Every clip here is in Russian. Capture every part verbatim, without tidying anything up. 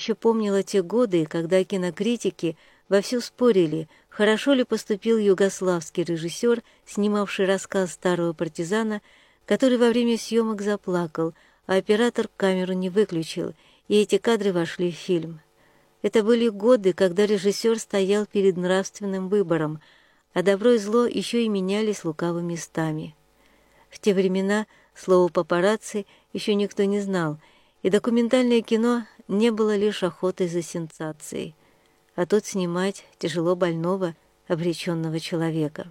еще помнила те годы, когда кинокритики вовсю спорили, хорошо ли поступил югославский режиссер, снимавший рассказ старого партизана, который во время съемок заплакал, а оператор камеру не выключил, и эти кадры вошли в фильм. Это были годы, когда режиссер стоял перед нравственным выбором, а добро и зло еще и менялись лукаво местами. В те времена слово «папарацци» еще никто не знал, и документальное кино не было лишь охотой за сенсацией, а тут снимать тяжело больного, обреченного человека.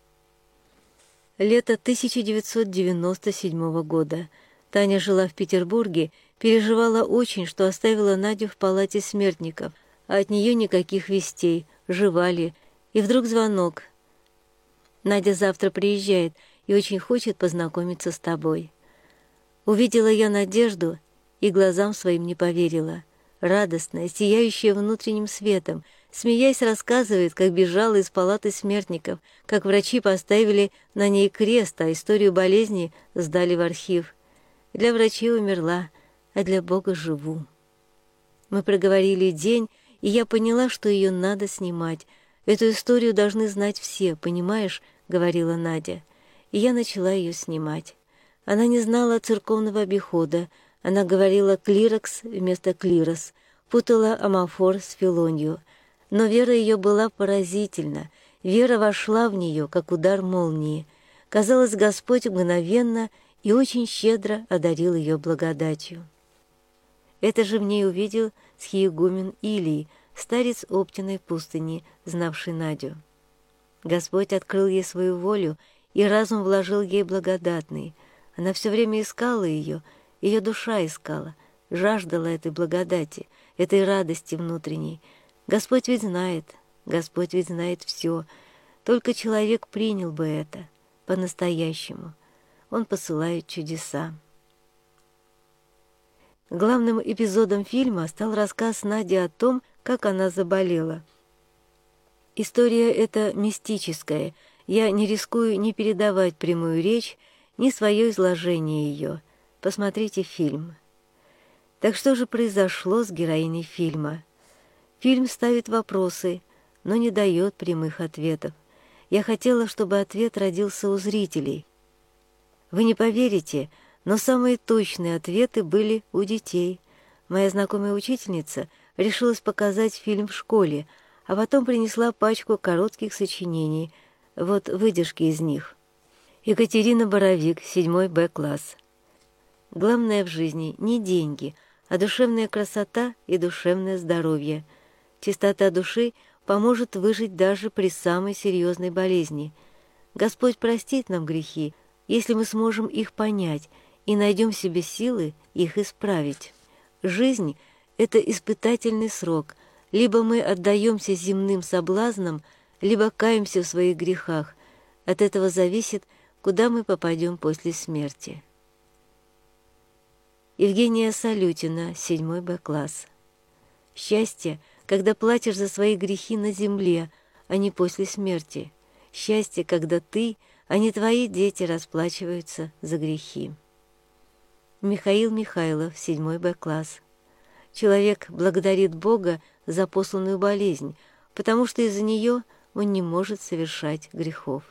Лето тысяча девятьсот девяносто седьмого года. Таня жила в Петербурге, переживала очень, что оставила Надю в палате смертников, а от нее никаких вестей, жива ли. И вдруг звонок. «Надя завтра приезжает и очень хочет познакомиться с тобой». Увидела я Надежду и глазам своим не поверила. Радостная, сияющая внутренним светом, смеясь, рассказывает, как бежала из палаты смертников, как врачи поставили на ней крест, а историю болезни сдали в архив. Для врачей умерла, а для Бога живу. Мы проговорили день, и я поняла, что ее надо снимать. Эту историю должны знать все, понимаешь, — говорила Надя. И я начала ее снимать. Она не знала церковного обихода, она говорила «клирокс» вместо «клирос», путала амафор с филонью. Но вера ее была поразительна. Вера вошла в нее, как удар молнии. Казалось, Господь мгновенно и очень щедро одарил ее благодатью. Это же в ней увидел схиегумен Илий, старец Оптиной пустыни, знавший Надю. Господь открыл ей свою волю, и разум вложил ей благодатный. Она все время искала ее, ее душа искала, жаждала этой благодати, этой радости внутренней. Господь ведь знает, Господь ведь знает все, только человек принял бы это по-настоящему. Он посылает чудеса. Главным эпизодом фильма стал рассказ Нади о том, как она заболела. История эта мистическая, я не рискую ни передавать прямую речь, ни свое изложение ее. Посмотрите фильм. Так что же произошло с героиней фильма? Фильм ставит вопросы, но не дает прямых ответов. Я хотела, чтобы ответ родился у зрителей. Вы не поверите, но самые точные ответы были у детей. Моя знакомая учительница решилась показать фильм в школе, а потом принесла пачку коротких сочинений. Вот выдержки из них. Екатерина Боровик, седьмой Б класс. Главное в жизни не деньги, а душевная красота и душевное здоровье. Чистота души поможет выжить даже при самой серьезной болезни. Господь простит нам грехи, если мы сможем их понять и найдем в себе силы их исправить. Жизнь — это испытательный срок. Либо мы отдаемся земным соблазнам, либо каемся в своих грехах. От этого зависит, куда мы попадем после смерти. Евгения Салютина, седьмой Б класс. Счастье, когда платишь за свои грехи на земле, а не после смерти. Счастье, когда ты, а не твои дети расплачиваются за грехи. Михаил Михайлов, седьмой Б класс. Человек благодарит Бога за посланную болезнь, потому что из-за нее он не может совершать грехов.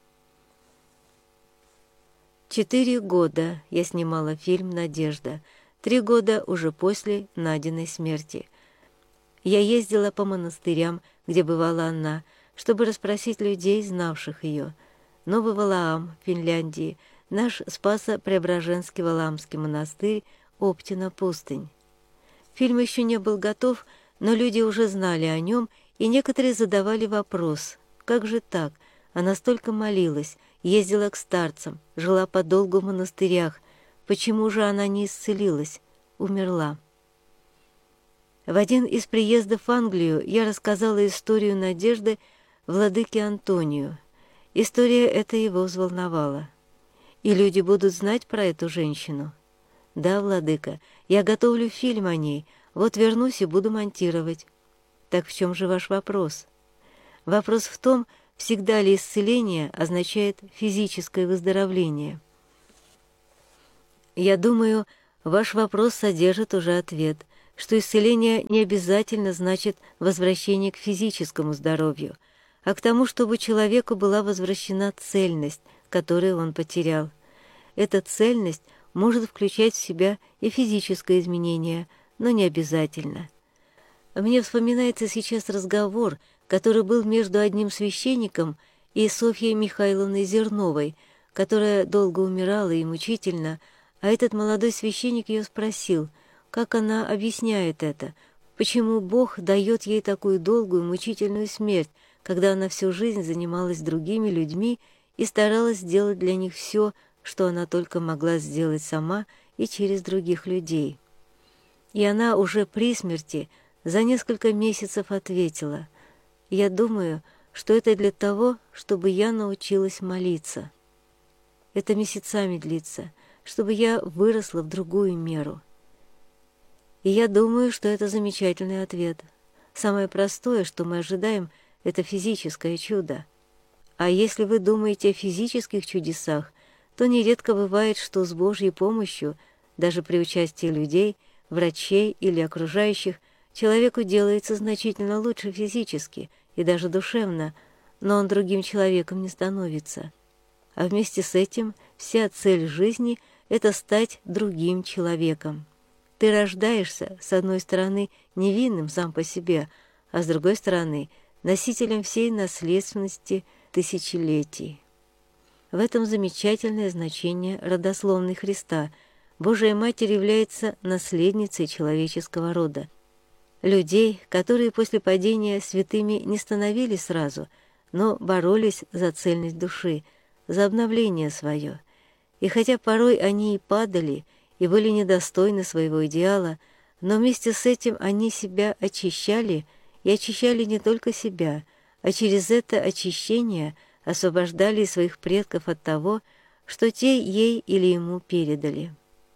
Четыре года я снимала фильм «Надежда», три года уже после Надиной смерти. Я ездила по монастырям, где бывала она, чтобы расспросить людей, знавших ее. Новый Валаам в Финляндии, наш Спасо-Преображенский Валаамский монастырь, Оптина пустынь. Фильм еще не был готов, но люди уже знали о нем, и некоторые задавали вопрос, как же так? Она столько молилась, ездила к старцам, жила подолгу в монастырях. Почему же она не исцелилась? Умерла. В один из приездов в Англию я рассказала историю Надежды владыке Антонию. История эта его взволновала. И люди будут знать про эту женщину. Да, владыка, я готовлю фильм о ней, вот вернусь и буду монтировать. Так в чем же ваш вопрос? Вопрос в том, всегда ли исцеление означает физическое выздоровление. Я думаю, ваш вопрос содержит уже ответ. что исцеление не обязательно значит возвращение к физическому здоровью, а к тому, чтобы человеку была возвращена цельность, которую он потерял. Эта цельность может включать в себя и физическое изменение, но не обязательно. Мне вспоминается сейчас разговор, который был между одним священником и Софьей Михайловной Зерновой, которая долго умирала и мучительно, а этот молодой священник ее спросил, как она объясняет это, почему Бог дает ей такую долгую мучительную смерть, когда она всю жизнь занималась другими людьми и старалась сделать для них все, что она только могла сделать сама и через других людей. И она уже при смерти за несколько месяцев ответила: «Я думаю, что это для того, чтобы я научилась молиться. Это месяцами длится, чтобы я выросла в другую меру». И я думаю, что это замечательный ответ. Самое простое, что мы ожидаем, это физическое чудо. А если вы думаете о физических чудесах, то нередко бывает, что с Божьей помощью, даже при участии людей, врачей или окружающих, человеку делается значительно лучше физически и даже душевно, но он другим человеком не становится. А вместе с этим вся цель жизни — это стать другим человеком. Ты рождаешься, с одной стороны, невинным сам по себе, а с другой стороны, носителем всей наследственности тысячелетий. В этом замечательное значение родословной Христа. Божия Матерь является наследницей человеческого рода. Людей, которые после падения святыми не становились сразу, но боролись за цельность души, за обновление свое. И хотя порой они и падали, и были недостойны своего идеала, но вместе с этим они себя очищали, и очищали не только себя, а через это очищение освобождали своих предков от того, что те ей или ему передали.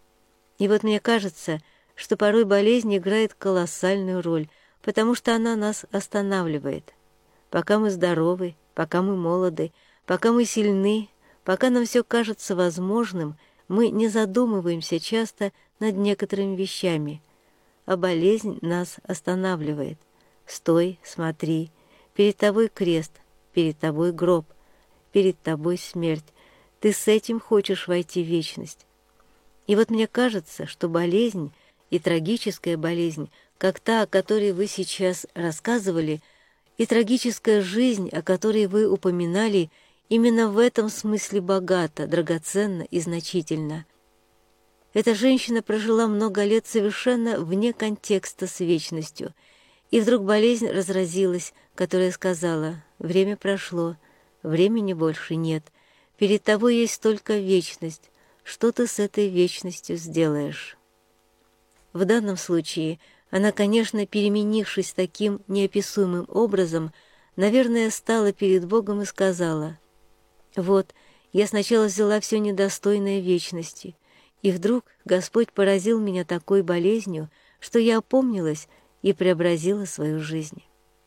И вот мне кажется, что порой болезнь играет колоссальную роль, потому что она нас останавливает. Пока мы здоровы, пока мы молоды, пока мы сильны, пока нам все кажется возможным, мы не задумываемся часто над некоторыми вещами, а болезнь нас останавливает. Стой, смотри, перед тобой крест, перед тобой гроб, перед тобой смерть. Ты с этим хочешь войти в вечность. И вот мне кажется, что болезнь и трагическая болезнь, как та, о которой вы сейчас рассказывали, и трагическая жизнь, о которой вы упоминали, именно в этом смысле богата, драгоценна и значительна. Эта женщина прожила много лет совершенно вне контекста с вечностью, и вдруг болезнь разразилась, которая сказала: «Время прошло, времени больше нет, перед тобой есть только вечность, что ты с этой вечностью сделаешь?» В данном случае она, конечно, переменившись таким неописуемым образом, наверное, стала перед Богом и сказала: «Вот, я сначала взяла все недостойное вечности, и вдруг Господь поразил меня такой болезнью, что я опомнилась и преобразила свою жизнь».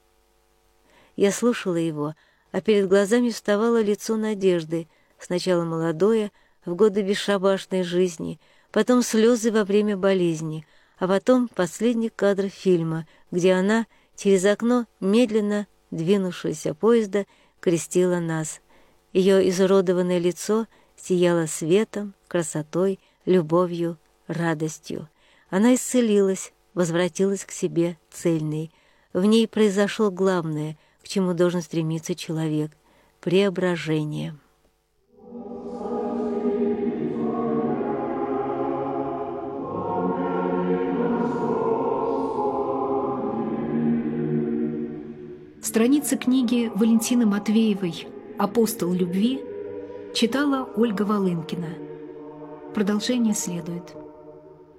Я слушала его, а перед глазами вставало лицо Надежды, сначала молодое, в годы бесшабашной жизни, потом слезы во время болезни, а потом последний кадр фильма, где она через окно медленно двинувшегося поезда крестила нас. Ее изуродованное лицо сияло светом, красотой, любовью, радостью. Она исцелилась, возвратилась к себе цельной. В ней произошло главное, к чему должен стремиться человек — преображение. Страницы книги Валентины Матвеевой «Апостол любви» читала Ольга Волынкина. Продолжение следует.